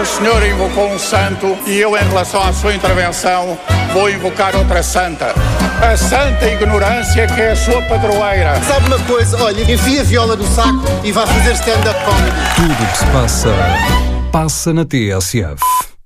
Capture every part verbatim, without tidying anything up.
O senhor invocou um santo e eu, em relação à sua intervenção, vou invocar outra santa. A santa ignorância, que é a sua padroeira. Sabe uma coisa? Olha, enfia a viola no saco e vá fazer stand-up comedy. Tudo o que se passa, passa na T S F.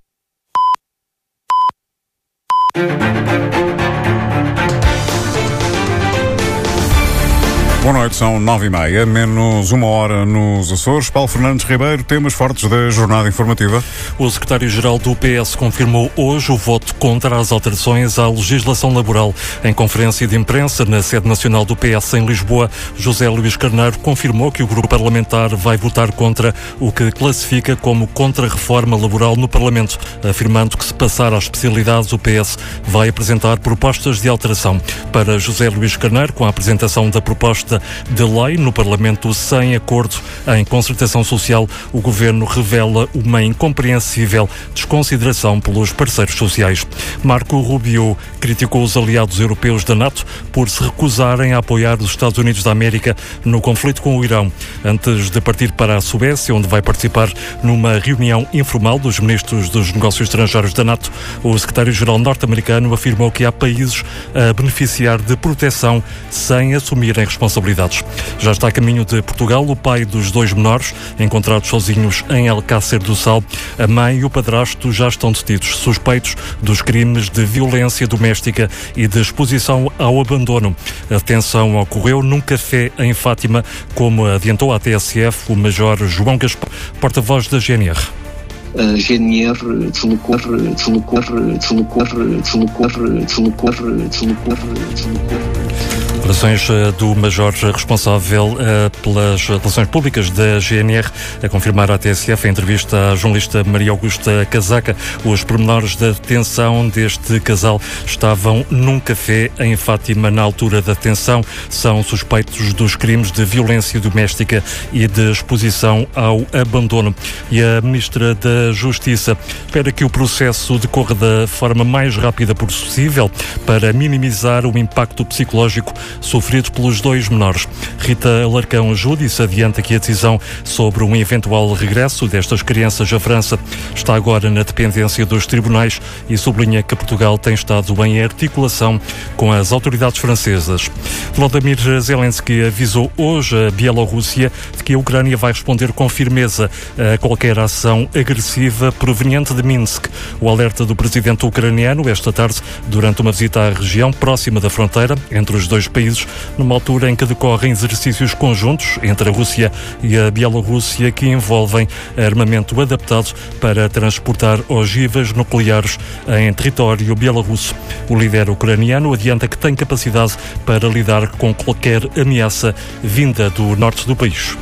Boa noite, são nove e meia, menos uma hora nos Açores. Paulo Fernandes Ribeiro, temas fortes da jornada informativa. O secretário-geral do P S confirmou hoje o voto contra as alterações à legislação laboral. Em conferência de imprensa na sede nacional do P S em Lisboa, José Luís Carneiro confirmou que o grupo parlamentar vai votar contra o que classifica como contra-reforma laboral no Parlamento, afirmando que, se passar às especialidades, o P S vai apresentar propostas de alteração. Para José Luís Carneiro, com a apresentação da proposta de lei no Parlamento sem acordo em concertação social, o Governo revela uma incompreensível desconsideração pelos parceiros sociais. Marco Rubio criticou os aliados europeus da NATO por se recusarem a apoiar os Estados Unidos da América no conflito com o Irão. Antes de partir para a Suécia, onde vai participar numa reunião informal dos ministros dos negócios estrangeiros da NATO, o secretário-geral norte-americano afirmou que há países a beneficiar de proteção sem assumirem responsabilidades. Já está a caminho de Portugal o pai dos dois menores, encontrados sozinhos em Alcácer do Sal. A mãe e o padrasto já estão detidos, suspeitos dos crimes de violência doméstica e de exposição ao abandono. A detenção ocorreu num café em Fátima, como adiantou à T S F o Major João Gaspar, porta-voz da G N R. A G N R deslocou, deslocou, deslocou, deslocou, deslocou, deslocou, deslocou. Declarações do Major responsável uh, pelas relações públicas da G N R a confirmar à T S F, em entrevista à jornalista Maria Augusta Casaca. Os pormenores da detenção deste casal estavam num café em Fátima na altura da detenção. São suspeitos dos crimes de violência doméstica e de exposição ao abandono. E a Ministra da Justiça espera que o processo decorra da forma mais rápida possível para minimizar o impacto psicológico sofrido pelos dois menores. Rita Alarcão Júdice adianta que a decisão sobre um eventual regresso destas crianças à França está agora na dependência dos tribunais e sublinha que Portugal tem estado em articulação com as autoridades francesas. Volodymyr Zelensky avisou hoje a Bielorrússia de que a Ucrânia vai responder com firmeza a qualquer ação agressiva proveniente de Minsk. O alerta do presidente ucraniano esta tarde, durante uma visita à região próxima da fronteira entre os dois países, numa altura em que decorrem exercícios conjuntos entre a Rússia e a Bielorrússia que envolvem armamento adaptado para transportar ogivas nucleares em território bielorrusso. O líder ucraniano adianta que tem capacidade para lidar com qualquer ameaça vinda do norte do país.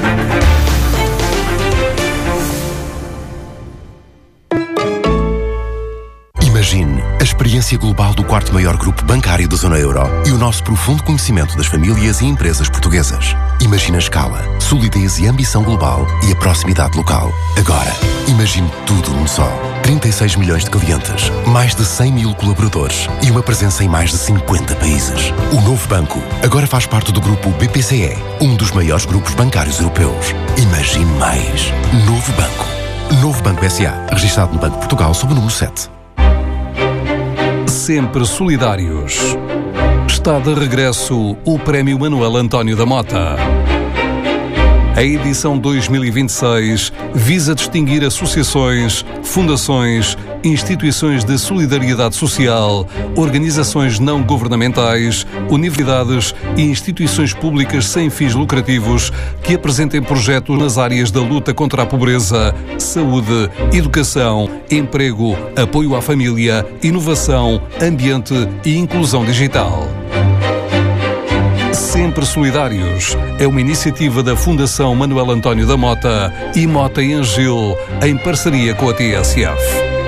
Imagine a experiência global do quarto maior grupo bancário da zona euro e o nosso profundo conhecimento das famílias e empresas portuguesas. Imagine a escala, solidez e ambição global e a proximidade local. Agora, imagine tudo num só. trinta e seis milhões de clientes, mais de cem mil colaboradores e uma presença em mais de cinquenta países. O novo banco agora faz parte do grupo B P C E, um dos maiores grupos bancários europeus. Imagine mais. Novo Banco. Novo Banco S A, registado no Banco de Portugal sob o número sete. Sempre solidários. Está de regresso o Prémio Manuel António da Mota. A edição dois mil e vinte e seis visa distinguir associações, fundações, instituições de solidariedade social, organizações não governamentais, universidades e instituições públicas sem fins lucrativos que apresentem projetos nas áreas da luta contra a pobreza, saúde, educação, emprego, apoio à família, inovação, ambiente e inclusão digital. Sempre Solidários é uma iniciativa da Fundação Manuel António da Mota e Mota e Angil, em parceria com a T S F.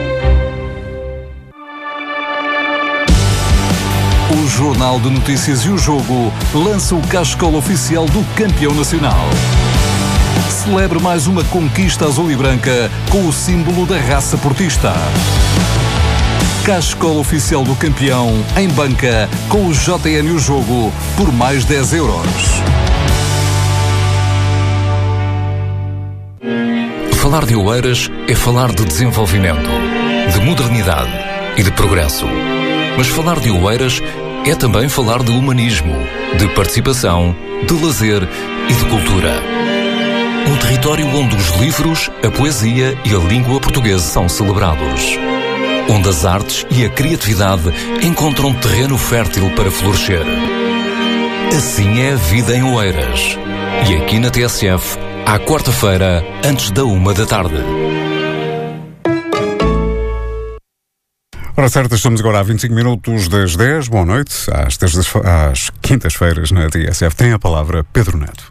O Jornal de Notícias e o Jogo lança o cascola oficial do campeão nacional. Celebre mais uma conquista azul e branca com o símbolo da raça portista. Cascola oficial do campeão em banca com o J N o Jogo por mais dez euros. Falar de Oeiras é falar de desenvolvimento, de modernidade e de progresso. Mas falar de Oeiras é também falar de humanismo, de participação, de lazer e de cultura. Um território onde os livros, a poesia e a língua portuguesa são celebrados. Onde as artes e a criatividade encontram terreno fértil para florescer. Assim é a vida em Oeiras. E aqui na T S F, à quarta-feira, antes da uma da tarde. Ora certo, estamos agora a vinte e cinco minutos das dez. Boa noite. Às, terças, às quintas-feiras na T S F tem a palavra Pedro Neto.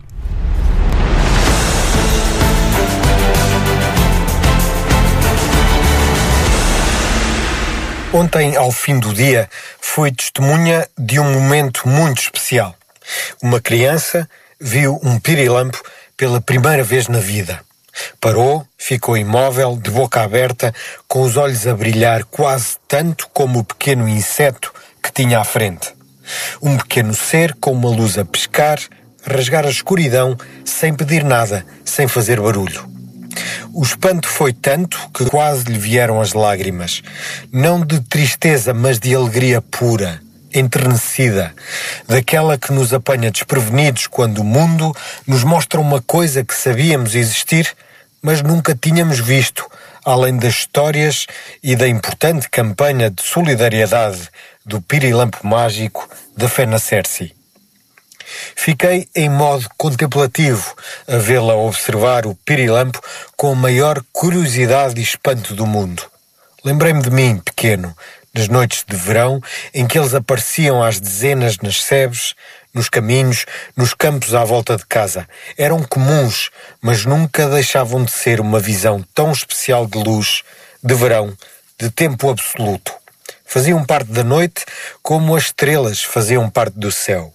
Ontem, ao fim do dia, fui testemunha de um momento muito especial. Uma criança viu um pirilampo pela primeira vez na vida. Parou, ficou imóvel, de boca aberta, com os olhos a brilhar quase tanto como o pequeno inseto que tinha à frente. Um pequeno ser com uma luz a piscar, a rasgar a escuridão, sem pedir nada, sem fazer barulho. O espanto foi tanto que quase lhe vieram as lágrimas. Não de tristeza, mas de alegria pura, enternecida, daquela que nos apanha desprevenidos quando o mundo nos mostra uma coisa que sabíamos existir, mas nunca tínhamos visto, além das histórias e da importante campanha de solidariedade do pirilampo mágico da Fenacerci. Fiquei em modo contemplativo a vê-la observar o pirilampo com a maior curiosidade e espanto do mundo. Lembrei-me de mim, pequeno, nas noites de verão, em que eles apareciam às dezenas nas sebes, nos caminhos, nos campos à volta de casa. Eram comuns, mas nunca deixavam de ser uma visão tão especial de luz, de verão, de tempo absoluto. Faziam parte da noite como as estrelas faziam parte do céu.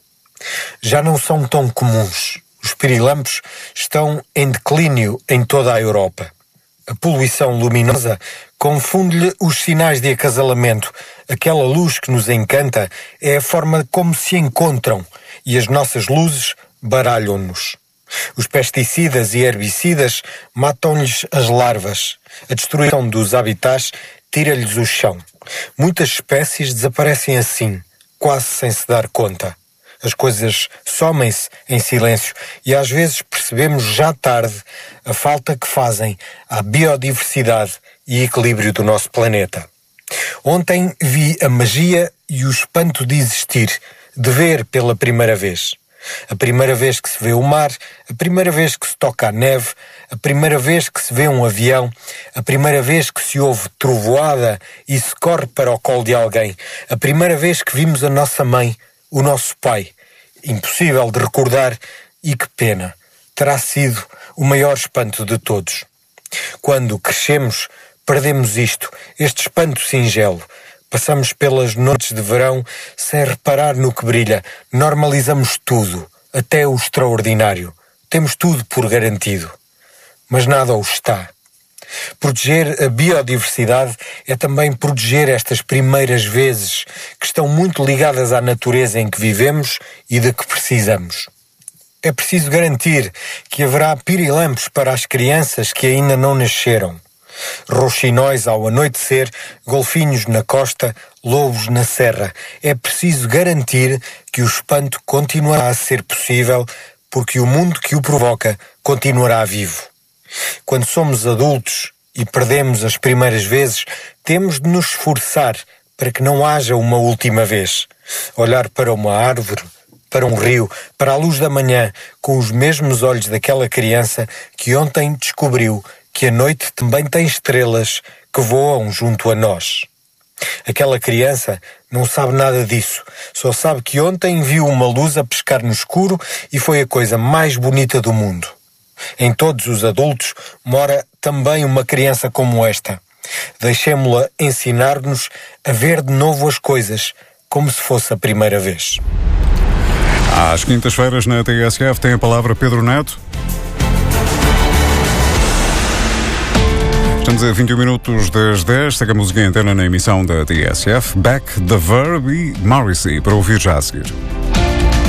Já não são tão comuns. Os pirilampos estão em declínio em toda a Europa. A poluição luminosa confunde-lhe os sinais de acasalamento. Aquela luz que nos encanta é a forma como se encontram e as nossas luzes baralham-nos. Os pesticidas e herbicidas matam-lhes as larvas. A destruição dos habitats tira-lhes o chão. Muitas espécies desaparecem assim, quase sem se dar conta. As coisas somem-se em silêncio e às vezes percebemos já tarde a falta que fazem à biodiversidade e equilíbrio do nosso planeta. Ontem vi a magia e o espanto de existir, de ver pela primeira vez. A primeira vez que se vê o mar, a primeira vez que se toca a neve, a primeira vez que se vê um avião, a primeira vez que se ouve trovoada e se corre para o colo de alguém, a primeira vez que vimos a nossa mãe, o nosso pai. Impossível de recordar e que pena. Terá sido o maior espanto de todos. Quando crescemos, perdemos isto, este espanto singelo. Passamos pelas noites de verão sem reparar no que brilha. Normalizamos tudo, até o extraordinário. Temos tudo por garantido. Mas nada o está. Proteger a biodiversidade é também proteger estas primeiras vezes que estão muito ligadas à natureza em que vivemos e de que precisamos. É preciso garantir que haverá pirilampos para as crianças que ainda não nasceram. Rouxinóis ao anoitecer, golfinhos na costa, lobos na serra. É preciso garantir que o espanto continuará a ser possível porque o mundo que o provoca continuará vivo. Quando somos adultos e perdemos as primeiras vezes, temos de nos esforçar para que não haja uma última vez. Olhar para uma árvore, para um rio, para a luz da manhã, com os mesmos olhos daquela criança que ontem descobriu que a noite também tem estrelas que voam junto a nós. Aquela criança não sabe nada disso, só sabe que ontem viu uma luz a piscar no escuro e foi a coisa mais bonita do mundo. Em todos os adultos mora também uma criança como esta. Deixemo-la ensinar-nos a ver de novo as coisas como se fosse a primeira vez. Às quintas-feiras na T S F tem a palavra Pedro Neto. Estamos a vinte e um minutos das dez. Segue a música em antena na emissão da T S F. Back, The Verb e Morrissey para ouvir já a seguir.